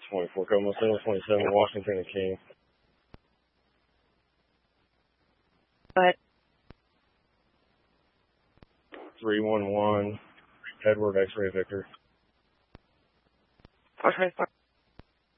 24 Como 727 Washington and King. Go ahead. 311 Edward X-Ray Victor. 424.